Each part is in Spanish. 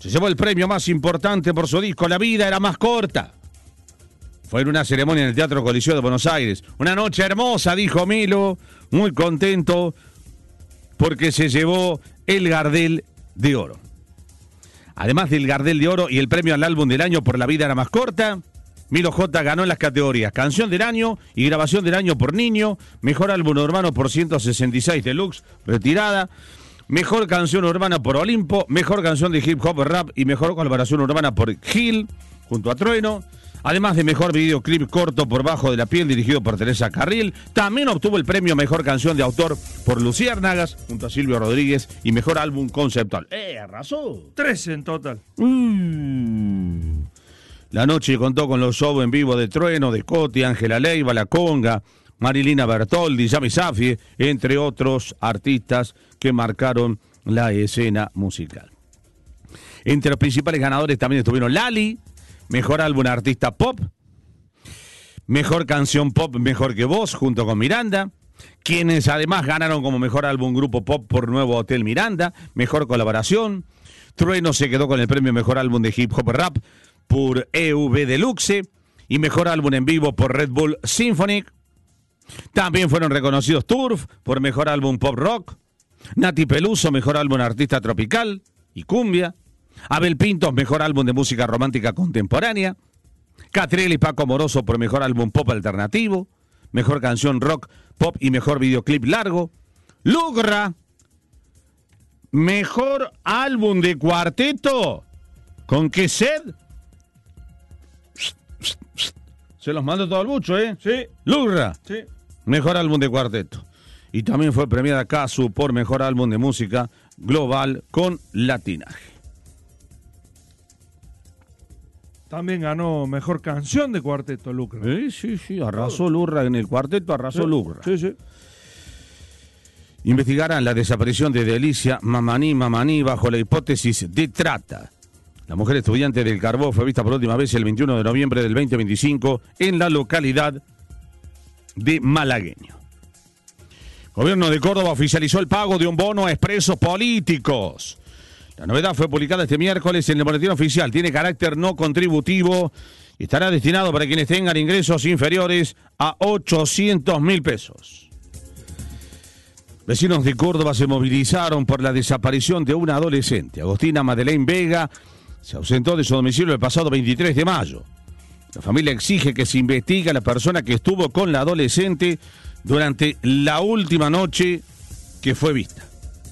Se llevó el premio más importante por su disco La vida era más corta. Fue en una ceremonia en el Teatro Coliseo de Buenos Aires. Una noche hermosa, dijo Milo, muy contento porque se llevó el Gardel de Oro. Además del Gardel de Oro y el premio al álbum del año por La vida era más corta, Milo J ganó en las categorías Canción del Año y Grabación del Año por Niño, Mejor Álbum Urbano por 166 Deluxe, retirada, Mejor Canción Urbana por Olimpo, Mejor Canción de Hip Hop Rap y Mejor Colaboración Urbana por Gil, junto a Trueno. Además de Mejor Videoclip Corto por Bajo de la Piel, dirigido por Teresa Carril. También obtuvo el premio Mejor Canción de Autor por Luciérnagas, junto a Silvio Rodríguez, y Mejor Álbum Conceptual. Arrasó. 3 en total. La noche contó con los shows en vivo de Trueno, de Coti, Ángela Leiva, La Conga, Marilina Bertoldi, Yami Safi, entre otros artistas que marcaron la escena musical. Entre los principales ganadores también estuvieron Lali, Mejor Álbum Artista Pop, Mejor Canción Pop Mejor que Vos, junto con Miranda, quienes además ganaron como Mejor Álbum Grupo Pop por Nuevo Hotel Miranda, Mejor Colaboración. Trueno se quedó con el premio Mejor Álbum de Hip Hop Rap por EV Deluxe y Mejor Álbum en Vivo por Red Bull Symphonic. También fueron reconocidos Turf por Mejor Álbum Pop Rock, Nati Peluso Mejor Álbum Artista Tropical y Cumbia, Abel Pintos Mejor Álbum de Música Romántica Contemporánea, Catriel y Paco Moroso por Mejor Álbum Pop Alternativo, Mejor Canción Rock Pop y Mejor Videoclip Largo, Lugra Mejor Álbum de Cuarteto. ¿Con qué sed? Se los mando todo al bucho, ¿eh? Sí. Lugra. Sí. Mejor Álbum de Cuarteto. Y también fue premiada Casu por Mejor Álbum de Música Global con Latinaje. También ganó Mejor Canción de Cuarteto, Lucra. Sí, arrasó Lurra en el cuarteto, arrasó Lurra. Sí. Investigarán la desaparición de Delicia Mamaní bajo la hipótesis de trata. La mujer estudiante del Carbó fue vista por última vez el 21 de noviembre del 2025 en la localidad de Malagueño. Gobierno de Córdoba oficializó el pago de un bono a expresos políticos. La novedad fue publicada este miércoles en el boletín oficial. Tiene carácter no contributivo y estará destinado para quienes tengan ingresos inferiores a 800.000 pesos. Vecinos de Córdoba se movilizaron por la desaparición de una adolescente. Agostina Madeleine Vega se ausentó de su domicilio el pasado 23 de mayo. La familia exige que se investigue a la persona que estuvo con la adolescente durante la última noche que fue vista.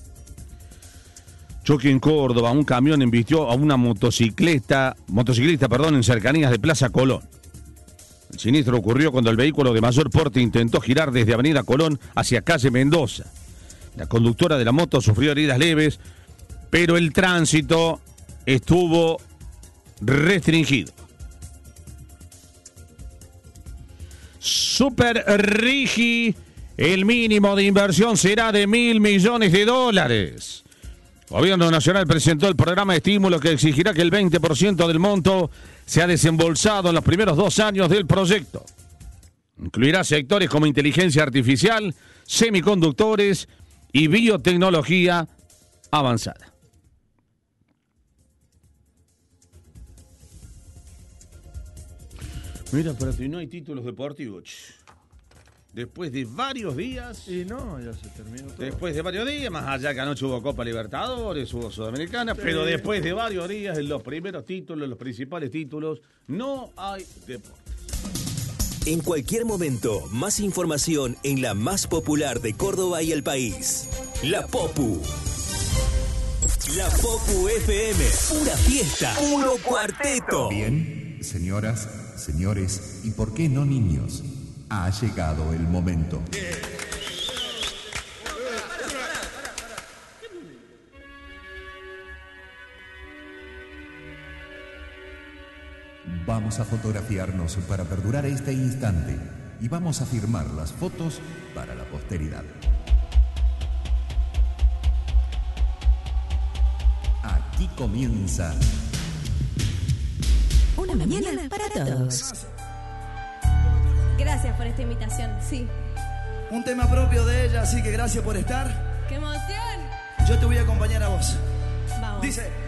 Choque en Córdoba, un camión embistió a una motociclista, en cercanías de Plaza Colón. El siniestro ocurrió cuando el vehículo de mayor porte intentó girar desde Avenida Colón hacia calle Mendoza. La conductora de la moto sufrió heridas leves, pero el tránsito estuvo restringido. Super Rigi, el mínimo de inversión será de $1.000 millones. Gobierno Nacional presentó el programa de estímulo que exigirá que el 20% del monto sea desembolsado en los primeros 2 años del proyecto. Incluirá sectores como inteligencia artificial, semiconductores y biotecnología avanzada. Mira, pero no hay títulos deportivos. Después de varios días... Y no, ya se terminó todo. Después de varios días, más allá que anoche hubo Copa Libertadores, hubo Sudamericana, sí. Pero después de varios días, en los primeros títulos, los principales títulos, no hay deporte. En cualquier momento, más información en la más popular de Córdoba y el país. La Popu. La Popu FM. Pura fiesta. Puro cuarteto. Bien, señoras, señores, y por qué no niños. Ha llegado el momento. Vamos a fotografiarnos para perdurar este instante y vamos a firmar las fotos para la posteridad. Aquí comienza Una mañana para todos. Gracias por esta invitación, sí. Un tema propio de ella, así que gracias por estar. ¡Qué emoción! Yo te voy a acompañar a vos. Vamos. Dice...